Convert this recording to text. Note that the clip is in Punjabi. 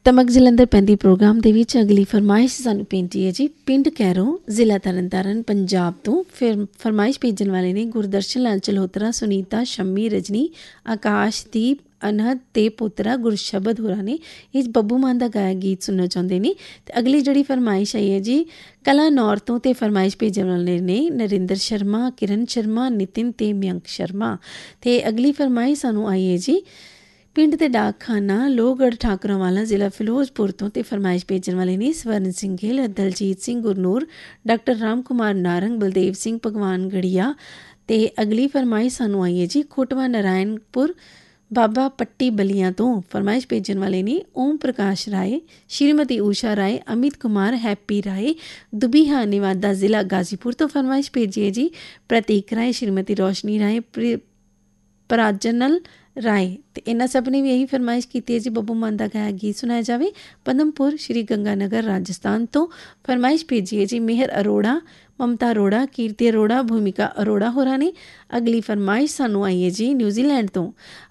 ਤਮਕ ਜਲੰਧਰ ਪੈਂਦੀ ਪ੍ਰੋਗਰਾਮ ਦੇ ਵਿੱਚ ਅਗਲੀ ਫਰਮਾਇਸ਼ ਸਾਨੂੰ ਭੇਜੀ ਹੈ ਜੀ ਪਿੰਡ ਕੈਰੋਂ ਜ਼ਿਲ੍ਹਾ ਤਰਨਤਾਰਨ ਪੰਜਾਬ ਤੋਂ। ਫਿਰ ਫਰਮਾਇਸ਼ ਭੇਜਣ ਵਾਲੇ ਨੇ ਗੁਰਦਰਸ਼ਨ ਲਾਲ ਚਲਹੋਤਰਾ, ਸੁਨੀਤਾ, ਸ਼ੰਮੀ, ਰਜਨੀ, ਆਕਾਸ਼ਦੀਪ, ਅਨਹਦ ਤੇ ਪੁੱਤਰਾ ਗੁਰਸ਼ਬਦ ਹੋਰਾਂ ਨੇ ਇਹ ਬੱਬੂ ਮਾਨ ਦਾ ਗਾਇਆ ਗੀਤ ਸੁਣਨਾ ਚਾਹੁੰਦੇ ਨੇ। ਅਤੇ ਅਗਲੀ ਜਿਹੜੀ ਫਰਮਾਇਸ਼ ਆਈ ਹੈ ਜੀ ਕਲਾ ਨੌਰ ਤੋਂ, ਅਤੇ ਫਰਮਾਇਸ਼ ਭੇਜਣ ਵਾਲੇ ਨੇ ਨਰਿੰਦਰ ਸ਼ਰਮਾ, ਕਿਰਨ ਸ਼ਰਮਾ, ਨਿਤਿਨ ਤੇ ਮਯੰਕ ਸ਼ਰਮਾ। ਅਤੇ ਅਗਲੀ ਫਰਮਾਇਸ਼ ਸਾਨੂੰ ਆਈ ਹੈ ਜੀ ਪਿੰਡ ਦੇ ਡਾਕਖਾਨਾ ਲੋਹਗੜ੍ਹ ਠਾਕੁਰਾਂ ਵਾਲਾ ਜ਼ਿਲ੍ਹਾ ਫਿਰੋਜ਼ਪੁਰ ਤੋਂ। ਅਤੇ ਫਰਮਾਇਸ਼ ਭੇਜਣ ਵਾਲੇ ਨੇ ਸਵਰਨ ਸਿੰਘ ਗਿੱਲ, ਦਲਜੀਤ ਸਿੰਘ ਗੁਰਨੂਰ, ਡਾਕਟਰ ਰਾਮ ਕੁਮਾਰ ਨਾਰੰਗ, ਬਲਦੇਵ ਸਿੰਘ ਭਗਵਾਨ ਗੜੀਆ। ਅਤੇ ਅਗਲੀ ਫਰਮਾਇਸ਼ ਸਾਨੂੰ ਆਈ ਹੈ ਜੀ ਖੋਟਵਾ ਨਾਰਾਇਣਪੁਰ ਬਾਬਾ ਪੱਟੀ ਬਲੀਆਂ ਤੋਂ। ਫਰਮਾਇਸ਼ ਭੇਜਣ ਵਾਲੇ ਨੇ ਓਮ ਪ੍ਰਕਾਸ਼ ਰਾਏ, ਸ਼੍ਰੀਮਤੀ ਊਸ਼ਾ ਰਾਏ, ਅਮਿਤ ਕੁਮਾਰ, ਹੈਪੀ ਰਾਏ, ਦੁਬੀਹਾ ਨਿਵਾਦਾ ਜ਼ਿਲ੍ਹਾ ਗਾਜ਼ੀਪੁਰ ਤੋਂ। ਫਰਮਾਇਸ਼ ਭੇਜੀ ਹੈ ਜੀ ਪ੍ਰਤੀਕ ਰਾਏ, ਸ਼੍ਰੀਮਤੀ ਰੋਸ਼ਨੀ ਰਾਏ, ਪਰਾਜਨਲ ਰਾਏ। ਅਤੇ ਇਹਨਾਂ ਸਭ ਨੇ ਵੀ ਇਹੀ ਫਰਮਾਇਸ਼ ਕੀਤੀ ਹੈ ਜੀ ਬੱਬੂ ਮਾਨ ਦਾ ਗਾਇਆ ਗੀਤ ਸੁਣਾਇਆ ਜਾਵੇ ਪਦਮਪੁਰ ਸ਼੍ਰੀ ਗੰਗਾ ਨਗਰ ਰਾਜਸਥਾਨ ਤੋਂ। ਫਰਮਾਇਸ਼ ਭੇਜੀ ਹੈ ਜੀ ਮਿਹਰ ਅਰੋੜਾ, ਮਮਤਾ ਅਰੋੜਾ, ਕੀਰਤੀ ਅਰੋੜਾ, ਭੂਮਿਕਾ ਅਰੋੜਾ ਹੋਰਾਂ ਨੇ। ਅਗਲੀ ਫਰਮਾਇਸ਼ ਸਾਨੂੰ ਆਈ ਹੈ ਜੀ ਨਿਊਜ਼ੀਲੈਂਡ ਤੋਂ।